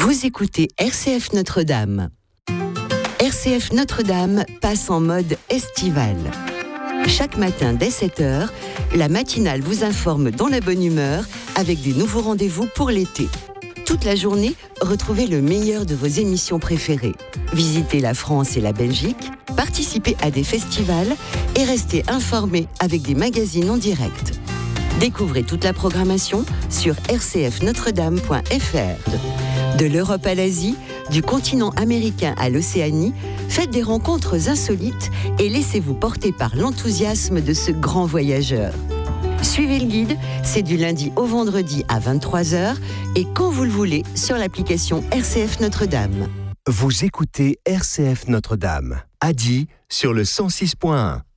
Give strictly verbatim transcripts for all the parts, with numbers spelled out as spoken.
Vous écoutez R C F Notre-Dame. R C F Notre-Dame passe en mode estival. Chaque matin dès sept heures, la matinale vous informe dans la bonne humeur avec des nouveaux rendez-vous pour l'été. Toute la journée, retrouvez le meilleur de vos émissions préférées. Visitez la France et la Belgique, participez à des festivals et restez informés avec des magazines en direct. Découvrez toute la programmation sur r c f notre dame point f r. De l'Europe à l'Asie, du continent américain à l'Océanie, faites des rencontres insolites et laissez-vous porter par l'enthousiasme de ce grand voyageur. Suivez le guide, c'est du lundi au vendredi à vingt-trois heures et quand vous le voulez sur l'application R C F Notre-Dame. Vous écoutez R C F Notre-Dame, à Die sur le cent six point un.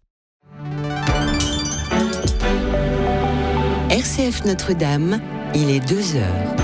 R C F Notre-Dame, il est deux heures.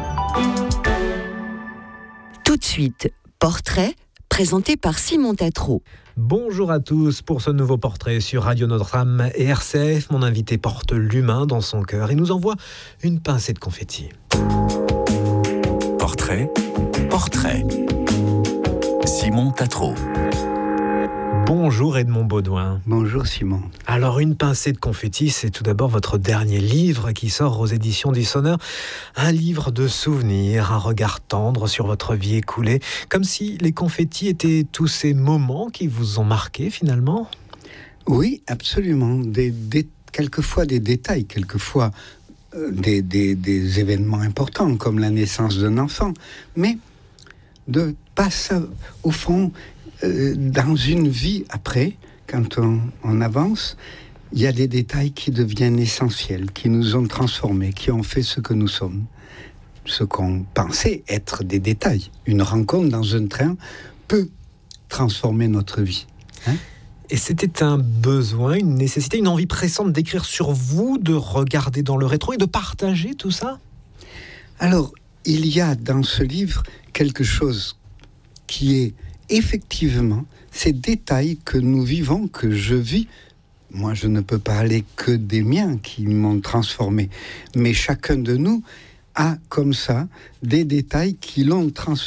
Tout de suite, portrait présenté par Simon Tatro. Bonjour à tous pour ce nouveau portrait sur Radio Notre-Dame et R C F. Mon invité porte l'humain dans son cœur et nous envoie une pincée de confetti. Portrait, portrait. Simon Tatro. Bonjour Edmond Baudouin. Bonjour Simon. Alors une pincée de confetti, c'est tout d'abord votre dernier livre qui sort aux éditions du Sonneur. Un livre de souvenirs, un regard tendre sur votre vie écoulée, comme si les confettis étaient tous ces moments qui vous ont marqué finalement. Oui, absolument. Des, des, quelquefois des détails, quelquefois euh, des, des, des événements importants comme la naissance d'un enfant. Mais de pas ça, au fond... Euh, dans une vie après, quand on, on avance, il y a des détails qui deviennent essentiels, qui nous ont transformés, qui ont fait ce que nous sommes, ce qu'on pensait être des détails. Une rencontre dans un train peut transformer notre vie. Hein ? Et c'était un besoin, une nécessité, une envie pressante d'écrire sur vous, de regarder dans le rétro et de partager tout ça ? Alors, il y a dans ce livre quelque chose qui est effectivement, ces détails que nous vivons, que je vis, moi je ne peux parler que des miens qui m'ont transformé, mais chacun de nous a comme ça des détails qui l'ont transformé.